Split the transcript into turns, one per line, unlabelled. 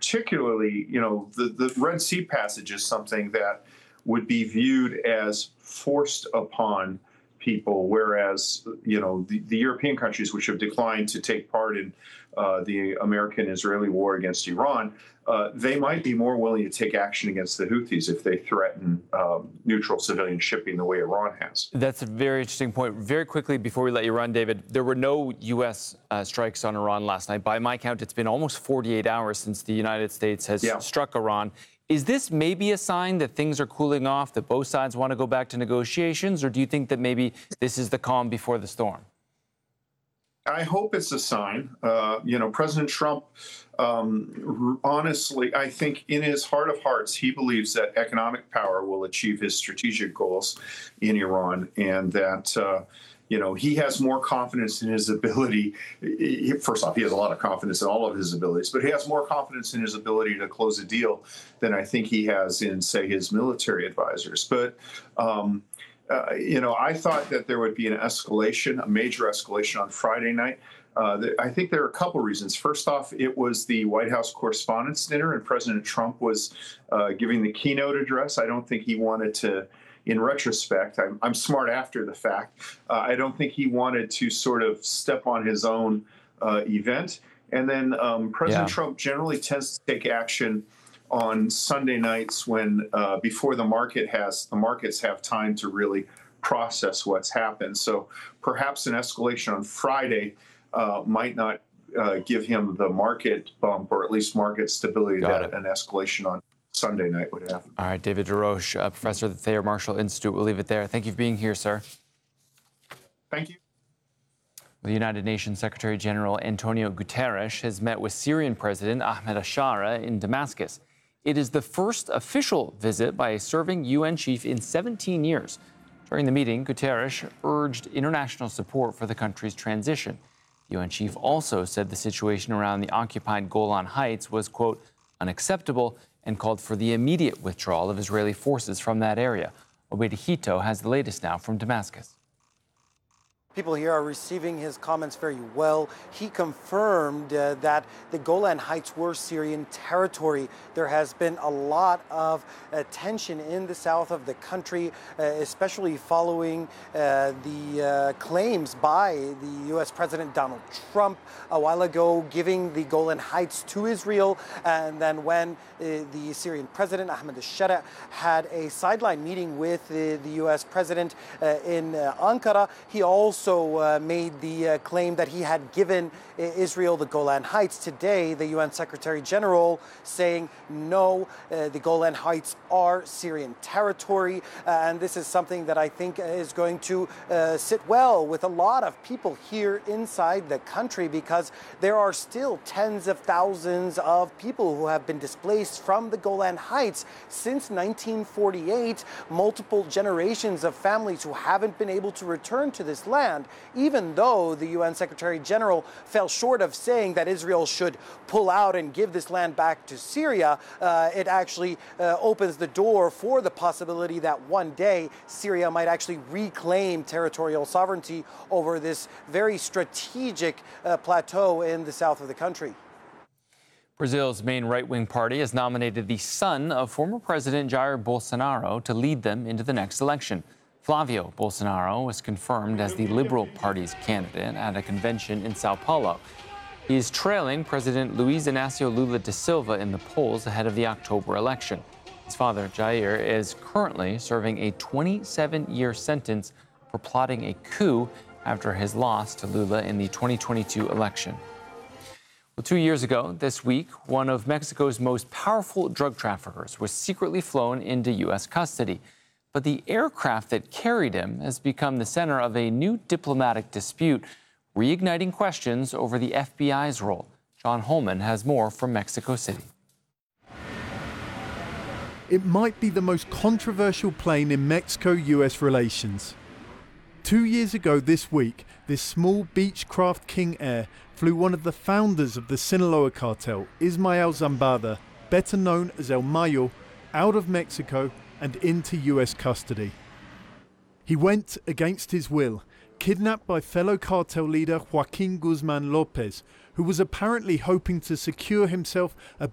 particularly, the Red Sea passage is something that would be viewed as forced upon people, whereas, the European countries, which have declined to take part in the American-Israeli war against Iran, they might be more willing to take action against the Houthis if they threaten neutral civilian shipping the way Iran has.
That's a very interesting point. Very quickly, before we let you run, David, there were no U.S. Strikes on Iran last night. By my count, it's been almost 48 hours since the United States has struck Iran. Is this maybe a sign that things are cooling off, that both sides want to go back to negotiations, or do you think that maybe this is the calm before the storm?
I hope it's a sign. President Trump, honestly, I think in his heart of hearts, he believes that economic power will achieve his strategic goals in Iran, and that he has more confidence in his ability. First off, he has a lot of confidence in all of his abilities, but he has more confidence in his ability to close a deal than I think he has in, say, his military advisors. But I thought that there would be an escalation, a major escalation on Friday night. I think there are a couple reasons. First off, it was the White House Correspondents' Dinner, and President Trump was giving the keynote address. I don't think he wanted to, in retrospect, I'm smart after the fact, I don't think he wanted to sort of step on his own event. And then President Trump generally tends to take action on Sunday nights when before the markets have time to really process what's happened. So perhaps an escalation on Friday might not give him the market bump, or at least market stability that an escalation on Sunday night would have.
All right, David DesRoches, professor at the Thayer Marshall Institute. We'll leave it there. Thank you for being here, sir.
Thank you.
The United Nations Secretary General Antonio Guterres has met with Syrian President Ahmed al-Shara in Damascus. It is the first official visit by a serving UN chief in 17 years. During the meeting, Guterres urged international support for the country's transition. The UN chief also said the situation around the occupied Golan Heights was, quote, unacceptable, and called for the immediate withdrawal of Israeli forces from that area. Obed Hito has the latest now from Damascus.
People here are receiving his comments very well. He confirmed that the Golan Heights were Syrian territory. There has been a lot of tension in the south of the country, especially following the claims by the U.S. President Donald Trump a while ago, giving the Golan Heights to Israel. And then when the Syrian President Ahmed al-Shara had a sideline meeting with the U.S. President in Ankara, he also made the claim that he had given Israel the Golan Heights. Today, the UN Secretary General saying, no, the Golan Heights are Syrian territory. And this is something that I think is going to sit well with a lot of people here inside the country, because there are still tens of thousands of people who have been displaced from the Golan Heights since 1948, multiple generations of families who haven't been able to return to this land. Even though the UN Secretary General fell short of saying that Israel should pull out and give this land back to Syria, it actually opens the door for the possibility that one day Syria might actually reclaim territorial sovereignty over this very strategic plateau in the south of the country.
Brazil's main right-wing party has nominated the son of former President Jair Bolsonaro to lead them into the next election. Flavio Bolsonaro was confirmed as the Liberal Party's candidate at a convention in Sao Paulo. He is trailing President Luiz Inácio Lula da Silva in the polls ahead of the October election. His father, Jair, is currently serving a 27-year sentence for plotting a coup after his loss to Lula in the 2022 election. Well, 2 years ago this week, one of Mexico's most powerful drug traffickers was secretly flown into U.S. custody. But the aircraft that carried him has become the center of a new diplomatic dispute, reigniting questions over the FBI's role. John Holman has more from Mexico City.
It might be the most controversial plane in Mexico-US relations. 2 years ago this week, this small Beechcraft King Air flew one of the founders of the Sinaloa cartel, Ismael Zambada, better known as El Mayo, out of Mexico and into US custody. He went against his will, kidnapped by fellow cartel leader Joaquin Guzman Lopez, who was apparently hoping to secure himself a